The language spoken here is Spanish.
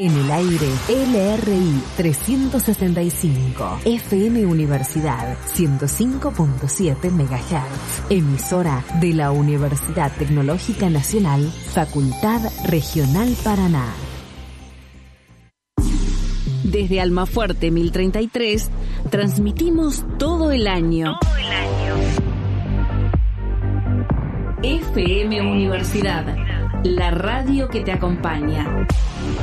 En el aire, LRI 365, FM Universidad 105.7 MHz, emisora de la Universidad Tecnológica Nacional, Facultad Regional Paraná. Desde Almafuerte 1033, transmitimos todo el año. FM Universidad, la radio que te acompaña.